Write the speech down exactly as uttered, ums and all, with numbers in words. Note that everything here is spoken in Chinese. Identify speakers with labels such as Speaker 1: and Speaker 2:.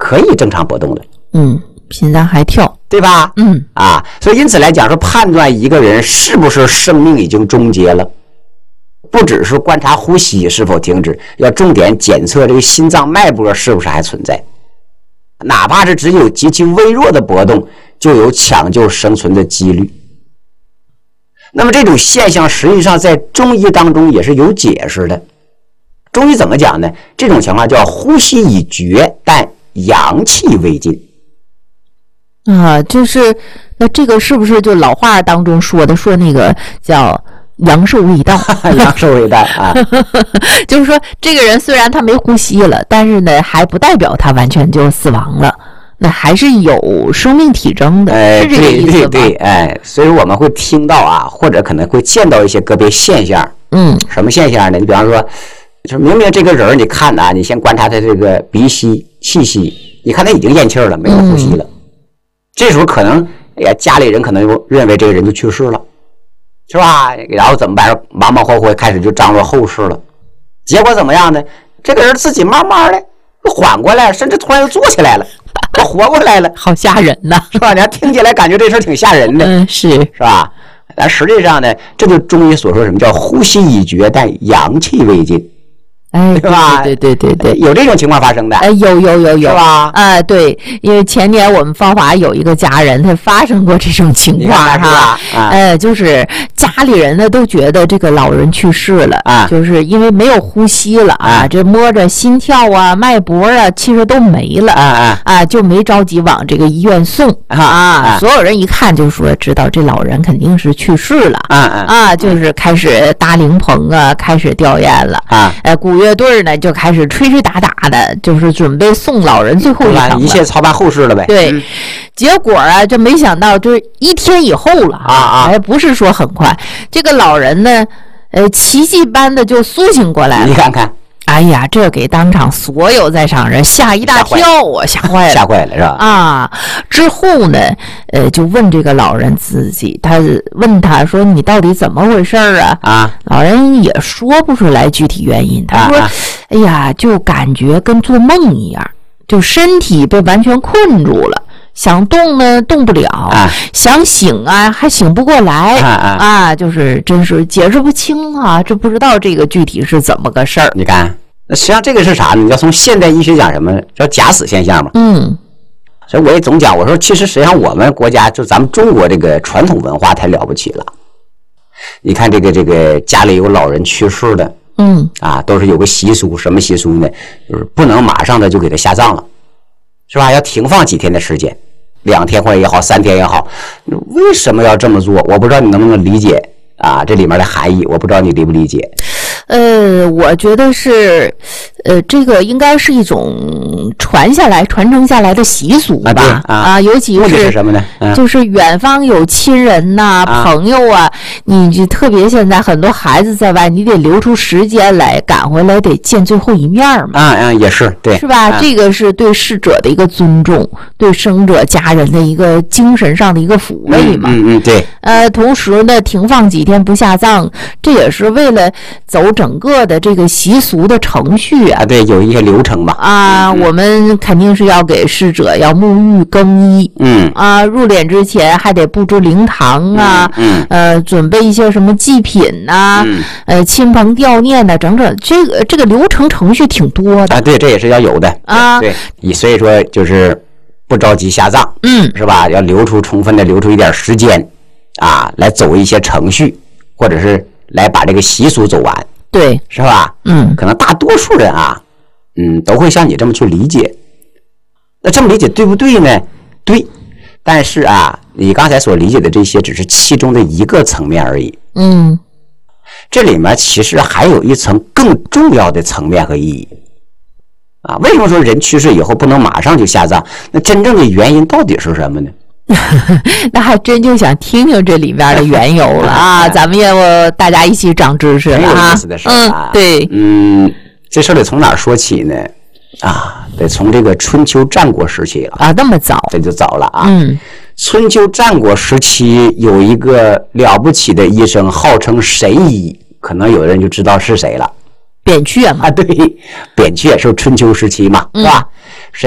Speaker 1: 可以正常搏动的。
Speaker 2: 嗯，心脏还跳，
Speaker 1: 对吧？
Speaker 2: 嗯
Speaker 1: 啊，所以因此来讲说，判断一个人是不是生命已经终结了，不只是观察呼吸是否停止，要重点检测这个心脏脉搏是不是还存在。哪怕是只有极其微弱的搏动，就有抢救生存的几率。那么这种现象实际上在中医当中也是有解释的。中医怎么讲呢？这种情况叫呼吸已绝，但阳气未尽。
Speaker 2: 啊，就是那这个是不是就老话当中说的，说那个叫阳寿未到？
Speaker 1: 阳寿未到啊，
Speaker 2: 就是说这个人虽然他没呼吸了，但是呢，还不代表他完全就死亡了。那还是有生命体征的，
Speaker 1: 哎，
Speaker 2: 是这个意思吗？
Speaker 1: 对对对，哎，所以我们会听到啊，或者可能会见到一些个别现象。
Speaker 2: 嗯，
Speaker 1: 什么现象呢？你比方说，就是明明这个人，你看啊，你先观察他这个鼻息、气息，你看他已经咽气了，没有呼吸了。嗯、这时候可能，哎呀，家里人可能认为这个人就去世了，是吧？然后怎么办？忙忙活活开始就张罗后事了。结果怎么样呢？这个人自己慢慢的缓过来，甚至突然又坐起来了。我活过来了，
Speaker 2: 好吓人呐，
Speaker 1: 是吧？你还听起来感觉这事挺吓人的，
Speaker 2: 嗯，是
Speaker 1: 是吧？但实际上呢，这就中医所说什么叫呼吸已绝，但阳气未尽，
Speaker 2: 哎，
Speaker 1: 对吧？
Speaker 2: 对对对对对，
Speaker 1: 有这种情况发生的，
Speaker 2: 哎，有有有有，
Speaker 1: 是吧？
Speaker 2: 啊，对，因为前年我们芳华有一个家人，他发生过这种情况哈，呃，就是家里人呢都觉得这个老人去世了，啊，就是因为没有呼吸了啊，这摸着心跳啊、脉搏啊，其实都没了，啊啊，啊，就没着急往这个医院送啊啊，所有人一看就说知道这老人肯定是去世了，啊啊，啊，就是开始搭灵棚啊，开始吊唁了，啊，呃，鼓乐队呢就开始吹吹打打的，就是准备送老人最后一程了，
Speaker 1: 一切操办后事了呗。
Speaker 2: 对，嗯、结果啊，这没想到就是一天以后了
Speaker 1: 啊啊，
Speaker 2: 哎，不是说很快，这个老人呢，呃，奇迹般的就苏醒过来了。
Speaker 1: 你看看，
Speaker 2: 哎呀，这给当场所有在场人吓一大跳啊，吓坏了，
Speaker 1: 吓坏了是吧？
Speaker 2: 啊，之后呢，呃，就问这个老人自己，他问他说：“你到底怎么回事啊？”啊，老人也说不出来具体原因。他说：“啊啊、哎呀，就感觉跟做梦一样，就身体被完全困住了。”想动呢动不了，啊、想醒啊还醒不过来，啊, 啊, 啊就是真是解释不清啊，这不知道这个具体是怎么个事儿。
Speaker 1: 你看，那实际上这个是啥呢？你要从现代医学讲什么叫假死现象嘛？
Speaker 2: 嗯，
Speaker 1: 所以我也总讲，我说其实实际上我们国家就咱们中国这个传统文化太了不起了。你看这个这个家里有老人去世的，
Speaker 2: 嗯
Speaker 1: 啊，都是有个习俗，什么习俗呢？就是不能马上的就给他下葬了，是吧？要停放几天的时间。两天或者也好，三天也好，为什么要这么做？我不知道你能不能理解啊，这里面的含义，我不知道你理不理解。
Speaker 2: 呃，我觉得是，呃，这个应该是一种传下来、传承下来的习俗吧。
Speaker 1: 啊，啊
Speaker 2: 啊尤其是
Speaker 1: 目的是什么呢？
Speaker 2: 嗯、就是远方有亲人呐、啊、朋友啊，你就特别现在很多孩子在外，你得留出时间来赶回来，得见最后一面嘛。
Speaker 1: 啊啊，也是对，
Speaker 2: 是吧？
Speaker 1: 啊、
Speaker 2: 这个是对逝者的一个尊重，对生者家人的一个精神上的一个抚慰嘛。
Speaker 1: 嗯 嗯, 嗯，对。
Speaker 2: 呃，同时呢，停放几天不下葬，这也是为了走整个的这个习俗的程序啊。
Speaker 1: 啊，对，有一些流程嘛。
Speaker 2: 啊，嗯、我们肯定是要给逝者要沐浴更衣。
Speaker 1: 嗯。
Speaker 2: 啊，入殓之前还得布置灵堂啊。
Speaker 1: 嗯。嗯
Speaker 2: 呃，准备一些什么祭品呐、啊。
Speaker 1: 嗯。
Speaker 2: 呃，亲朋吊念呐，整整这个这个流程程序挺多的。
Speaker 1: 啊，对，这也是要有的。
Speaker 2: 啊，
Speaker 1: 对，对所以说就是不着急下葬。
Speaker 2: 嗯。
Speaker 1: 是吧？要留出充分的留出一点时间。啊，来走一些程序，或者是来把这个习俗走完，
Speaker 2: 对，
Speaker 1: 是吧？
Speaker 2: 嗯，
Speaker 1: 可能大多数人啊，嗯，都会像你这么去理解。那这么理解对不对呢？对，但是啊，你刚才所理解的这些只是其中的一个层面而已。
Speaker 2: 嗯，
Speaker 1: 这里面其实还有一层更重要的层面和意义。啊，为什么说人去世以后不能马上就下葬？那真正的原因到底是什么呢？
Speaker 2: 那还真就想听听这里面的缘由了啊！咱们也大家一起长知识了啊！
Speaker 1: 很有意思的事啊！
Speaker 2: 嗯，对，
Speaker 1: 嗯，这事得从哪儿说起呢？啊，得从这个春秋战国时期了
Speaker 2: 啊，那么早，
Speaker 1: 这就早了啊！
Speaker 2: 嗯，
Speaker 1: 春秋战国时期有一个了不起的医生，号称神医，可能有的人就知道是谁了。
Speaker 2: 扁鹊嘛，
Speaker 1: 啊，对，扁鹊是春秋时期嘛，是吧？
Speaker 2: 嗯